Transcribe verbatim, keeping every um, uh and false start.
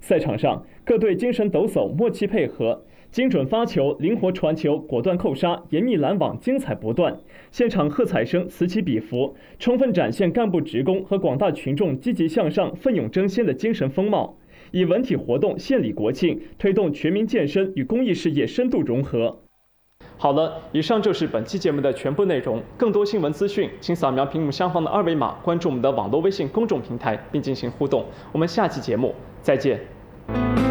赛场上，各队精神抖擞，默契配合，精准发球、灵活传球、果断扣杀、严密拦网，精彩不断。现场喝彩声此起彼伏，充分展现干部职工和广大群众积极向上、奋勇争先的精神风貌。以文体活动献礼国庆，推动全民健身与公益事业深度融合。好了，以上就是本期节目的全部内容。更多新闻资讯，请扫描屏幕下方的二维码，关注我们的网络微信公众平台，并进行互动。我们下期节目再见。